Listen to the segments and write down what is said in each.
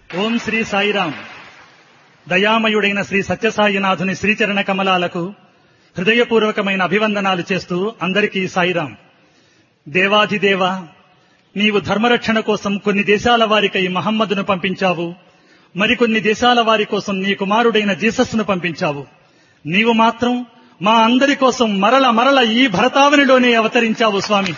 ఓం శ్రీ సాయిరాం. దయామయుడైన శ్రీ సత్యసాయినాథుని శ్రీచరణ కమలాలకు హృదయపూర్వకమైన అభివందనాలు చేస్తూ అందరికీ సాయిరాం. దేవాధిదేవ, నీవు ధర్మరక్షణ కోసం కొన్ని దేశాల వారికై మహమ్మదును పంపించావు. మరికొన్ని దేశాల వారి కోసం నీ కుమారుడైన జీసస్ను పంపించావు. నీవు మాత్రం మా అందరి కోసం మరల ఈ భరతావనిలోనే అవతరించావు స్వామి.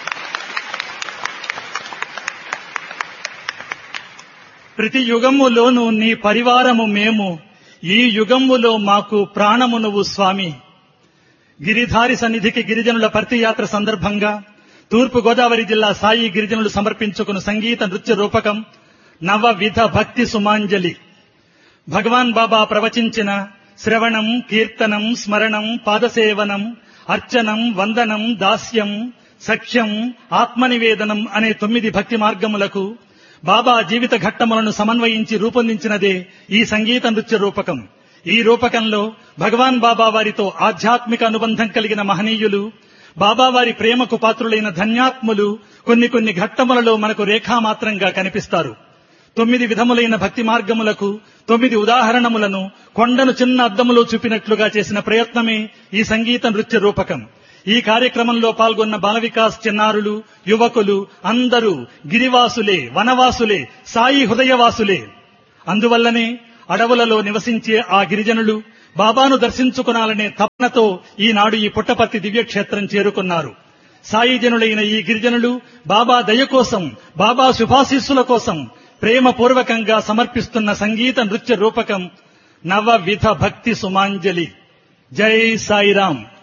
ప్రతి యుగములోనూ నీ పరివారము మేము, ఈ యుగములో మాకు ప్రాణము నువ్వు స్వామి. గిరిధారి సన్నిధికి గిరిజనుల పర్తియాత్ర సందర్భంగా తూర్పు గోదావరి జిల్లా సాయి గిరిజనులు సమర్పించుకున్న సంగీత నృత్య రూపకం నవవిధ భక్తి సుమాంజలి. భగవాన్ బాబా ప్రవచించిన శ్రవణం, కీర్తనం, స్మరణం, పాదసేవనం, అర్చనం, వందనం, దాస్యం, సఖ్యం, ఆత్మనివేదనం అనే 9 భక్తి మార్గములకు బాబా జీవిత ఘట్టములను సమన్వయించి రూపొందించినదే ఈ సంగీత నృత్య రూపకం. ఈ రూపకంలో భగవాన్ బాబా వారితో ఆధ్యాత్మిక అనుబంధం కలిగిన మహనీయులు, బాబావారి ప్రేమకు పాత్రులైన ధన్యాత్ములు కొన్ని ఘట్టములలో మనకు రేఖామాత్రంగా కనిపిస్తారు. 9 విధములైన భక్తి మార్గములకు 9 ఉదాహరణములను కొండను చిన్న అద్దములో చూపినట్లుగా చేసిన ప్రయత్నమే ఈ సంగీత నృత్య రూపకం. ఈ కార్యక్రమంలో పాల్గొన్న బాల వికాస్ చిన్నారులు, యువకులు అందరూ గిరివాసులే, వనవాసులే, సాయి హృదయవాసులే. అందువల్లనే అడవులలో నివసించే ఆ గిరిజనులు బాబాను దర్శించుకునాలనే తపనతో ఈనాడు ఈ పుట్టపర్తి దివ్యక్షేత్రం చేరుకున్నారు. సాయి జనులైన ఈ గిరిజనులు బాబా దయ కోసం, బాబా శుభాశీస్సుల కోసం ప్రేమపూర్వకంగా సమర్పిస్తున్న సంగీత నృత్య రూపకం నవవిధ భక్తి సుమాంజలి. జై సాయిరాం.